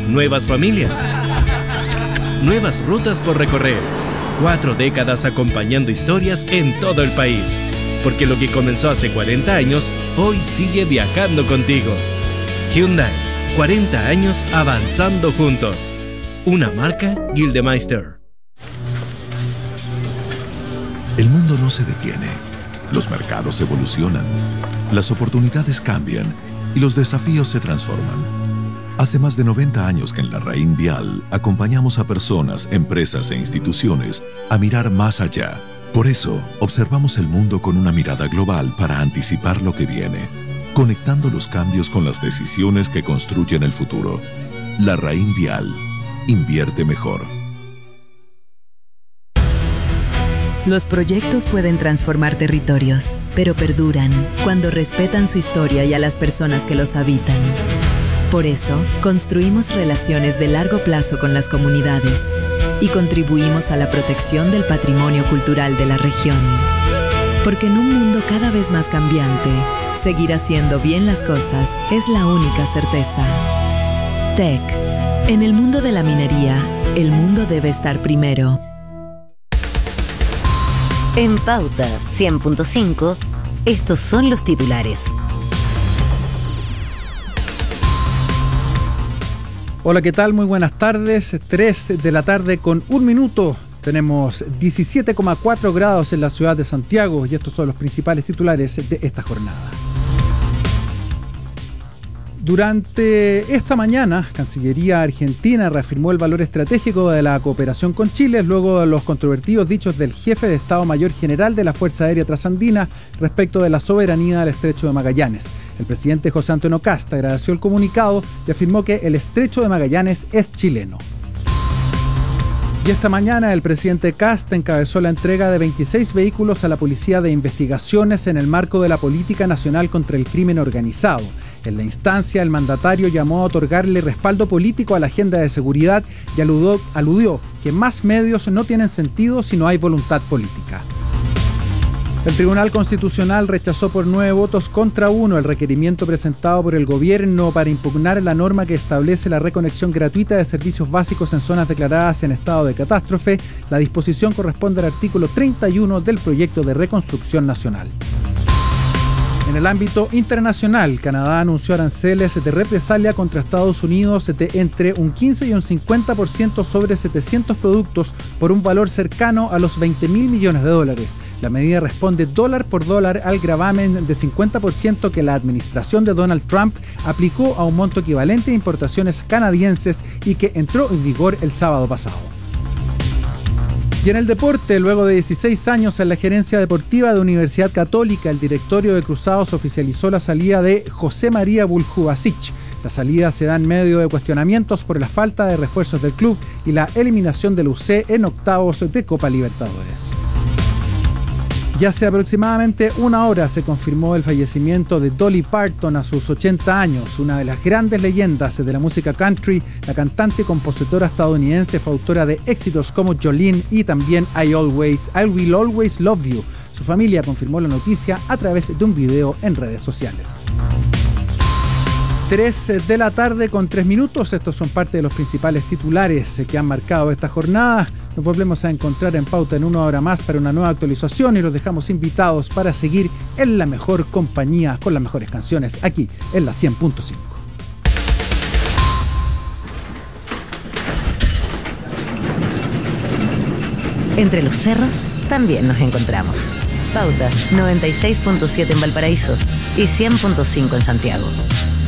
nuevas familias, nuevas rutas por recorrer, 4 décadas acompañando historias en todo el país. Porque lo que comenzó hace 40 años, hoy sigue viajando contigo. Hyundai, 40 años avanzando juntos. Una marca Gildemeister. El mundo no se detiene. Los mercados evolucionan. Las oportunidades cambian y los desafíos se transforman. Hace más de 90 años que en Larraín Vial acompañamos a personas, empresas e instituciones a mirar más allá. Por eso, observamos el mundo con una mirada global para anticipar lo que viene, conectando los cambios con las decisiones que construyen el futuro. Larraín Vial. Invierte mejor. Los proyectos pueden transformar territorios, pero perduran cuando respetan su historia y a las personas que los habitan. Por eso, construimos relaciones de largo plazo con las comunidades y contribuimos a la protección del patrimonio cultural de la región. Porque en un mundo cada vez más cambiante, seguir haciendo bien las cosas es la única certeza. TEC. En el mundo de la minería, el mundo debe estar primero. En Pauta 100.5, estos son los titulares. Hola, ¿qué tal? Muy buenas tardes. 3 de la tarde con 1 minuto. Tenemos 17,4 grados en la ciudad de Santiago y estos son los principales titulares de esta jornada. Durante esta mañana, Cancillería Argentina reafirmó el valor estratégico de la cooperación con Chile luego de los controvertidos dichos del jefe de Estado Mayor General de la Fuerza Aérea Trasandina respecto de la soberanía del Estrecho de Magallanes. El presidente José Antonio Kast agradeció el comunicado y afirmó que el Estrecho de Magallanes es chileno. Y esta mañana el presidente Kast encabezó la entrega de 26 vehículos a la Policía de Investigaciones en el marco de la Política Nacional contra el Crimen Organizado. En la instancia, el mandatario llamó a otorgarle respaldo político a la agenda de seguridad y aludió que más medios no tienen sentido si no hay voluntad política. El Tribunal Constitucional rechazó por 9 votos contra 1 el requerimiento presentado por el gobierno para impugnar la norma que establece la reconexión gratuita de servicios básicos en zonas declaradas en estado de catástrofe. La disposición corresponde al artículo 31 del proyecto de reconstrucción nacional. En el ámbito internacional, Canadá anunció aranceles de represalia contra Estados Unidos de entre un 15 y un 50% sobre 700 productos por un valor cercano a los $20.000 millones. La medida responde dólar por dólar al gravamen de 50% que la administración de Donald Trump aplicó a un monto equivalente de importaciones canadienses y que entró en vigor el sábado pasado. Y en el deporte, luego de 16 años en la gerencia deportiva de Universidad Católica, el directorio de Cruzados oficializó la salida de José María Buljubasic. La salida se da en medio de cuestionamientos por la falta de refuerzos del club y la eliminación del UC en octavos de Copa Libertadores. Y hace aproximadamente 1 hora se confirmó el fallecimiento de Dolly Parton a sus 80 años, una de las grandes leyendas de la música country. La cantante y compositora estadounidense fue autora de éxitos como Jolene y también I Will Always Love You. Su familia confirmó la noticia a través de un video en redes sociales. 3 de la tarde con 3 minutos. Estos son parte de los principales titulares que han marcado esta jornada. Nos volvemos a encontrar en Pauta en 1 hora más para una nueva actualización y los dejamos invitados para seguir en la mejor compañía con las mejores canciones aquí en la 100.5. Entre los cerros también nos encontramos. Pauta 96.7 en Valparaíso y 100.5 en Santiago.